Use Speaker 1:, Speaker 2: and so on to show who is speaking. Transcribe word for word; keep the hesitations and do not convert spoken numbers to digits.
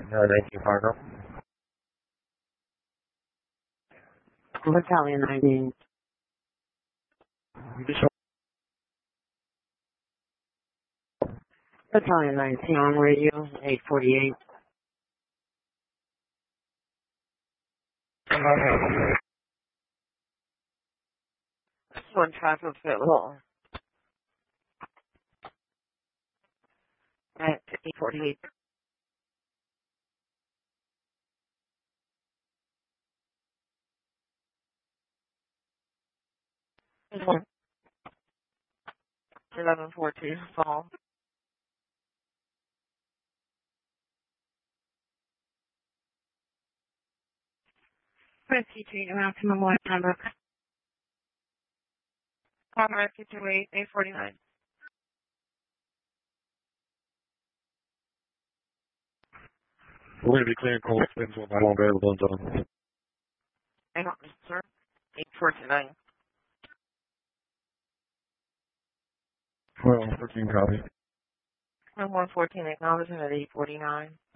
Speaker 1: uh, nineteen Fargo.
Speaker 2: Battalion nineteen. Battalion nineteen on radio, eight forty-eight. One traffic fit little. At eight forty-eight. eleven fourteen, fall. fifty-two, maximum one number. Conrad fifty-eight, eight forty-nine.
Speaker 1: We're going to be clearing cold spins with my long available zone.
Speaker 2: I don't know, sir. eight forty-nine.
Speaker 1: twelve, thirteen copy.
Speaker 2: one fourteen, acknowledgement at eight forty-nine.